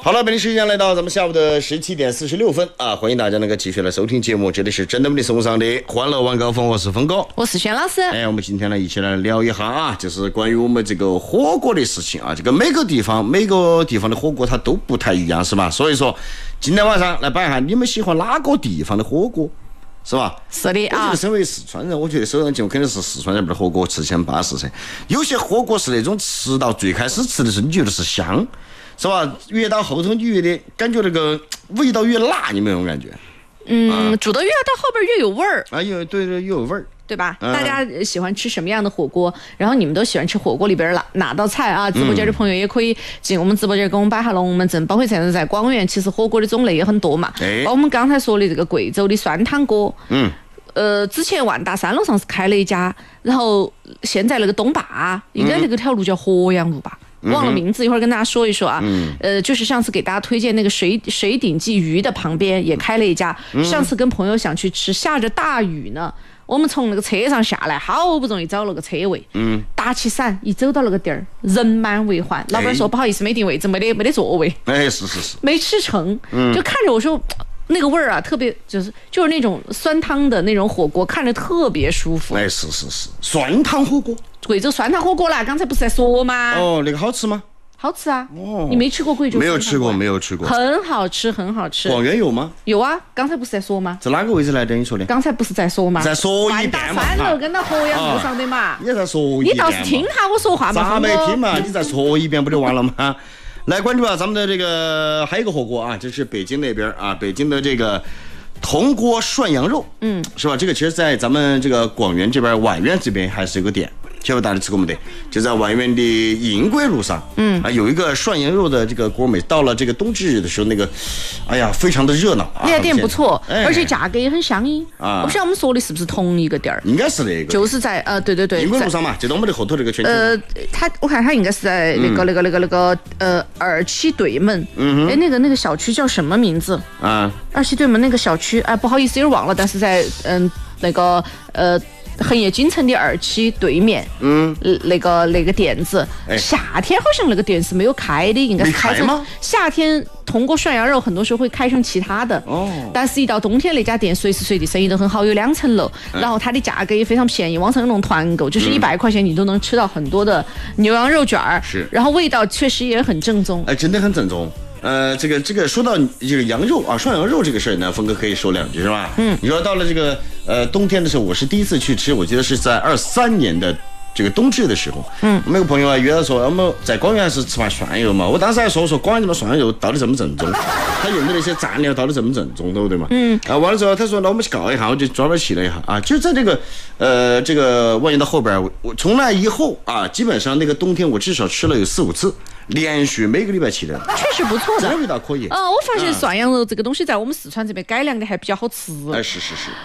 好了，北京时间来到咱们下午的17:46啊，欢迎大家能够继续来收听节目，这里是真的为你送上的欢乐晚高峰，我是峰哥， 我是轩老师。 我们今天呢一起来聊一下啊，就是关于我们这个火锅的事情啊。这个每个地方的火锅它都不太一样，是吧？所以说今天晚上来摆一下，你们喜欢哪个地方的火锅？是吧？ 是的啊。 我觉得身为四川人，我觉得首先节目肯定是四川人的火锅吃起很巴适噻。有些火锅是那种吃到最开始吃的时候你觉得是香，是吧？越到后头你越的感觉那个味道越辣，你没有感觉？ 煮的越到后边越有味儿。 对，越有味儿。 对吧？大家喜欢吃什么样的火锅？然后你们都喜欢吃火锅里边哪道菜啊？直播间的朋友也可以进我们直播间跟我们摆下龙门阵。包括现在在广元，其实火锅的种类也很多嘛。包括我们刚才说的这个贵州的酸汤锅。之前万达3楼上是开了一家，然后现在那个东坝应该那个条路叫鄱阳路吧。忘了名字，一会儿跟大家说一说啊。就是上次给大家推荐那个水鼎记鱼的旁边也开了一家。上次跟朋友想去吃，下着大雨呢。我们从那个车上下来，好不容易找了个车位，打起伞一走到那个地儿，人满为患。老板说不好意思，没定位置，没得座位。 是， 没吃成。就看着我说那个味儿啊，特别就是那种酸汤的那种火锅，看着特别舒服。 是，酸汤火锅， 贵州酸汤火锅啦，刚才不是在说吗？ 那个好吃吗？ 好吃啊！你没吃过贵州？ 没有吃过。 很好吃。 广元有吗？ 有啊，刚才不是在说吗？ 在哪个位置来的？你说的？ 刚才不是在说吗？ 再说一遍嘛。 万达3楼跟到鄱阳路上的嘛。 你再说一遍。 你倒是听下我说话嘛。 咋没听嘛？你再说一遍不就完了吗？来关注啊，咱们的这个还有一个火锅啊，这是北京那边啊，北京的这个铜锅涮羊肉，是吧？这个其实在咱们这个广元这边宛院这边还是有个店。晓得大家吃过没得？就在宛院的银桂路上，有一个涮羊肉的这个锅，每到了这个冬至日的时候，那个，哎呀，非常的热闹啊。 那家店不错，而且价格也很相宜啊。我不晓得我们说的是不是同一个店儿？ 应该是那个， 就是在对， 银桂路上嘛，就到我们的后头那个圈。 我看它应该是在那个二期对门。那个小区叫什么名字啊？二期对门那个小区，不好意思，有点忘了，但是在那个恒业金城的2期对面，那个店子，夏天好像那个店是没有开的，应该是开成夏天通过涮羊肉，很多时候会开成其他的。但是一到冬天那家店随时随地生意都很好，有2层楼，然后它的价格也非常便宜，网上有那种团购，就是100块钱你都能吃到很多的牛羊肉卷儿，是，然后味道确实也很正宗， 真的很正宗。这个说到这个羊肉啊，涮羊肉这个事儿呢，峰哥可以说2句是吧？你说到了这个冬天的时候，我是第一次去吃，我记得是在23年的这个冬至的时候，我们有个朋友啊约了说，我们在广元是吃完涮羊肉嘛，我当时还说广元这么涮羊肉到底正不正宗，他用的那些蘸料到底正不正宗，对不对嘛？完了之后他说那我们去告一下，我就专门去了一下啊，就在这个万源的后边，我从那以后啊，基本上那个冬天我至少吃了有4-5次。连续每个礼拜去的， 确实不错的， 真的味道可以。 我发现涮羊肉这个东西在我们四川这边改良的还比较好吃。 是。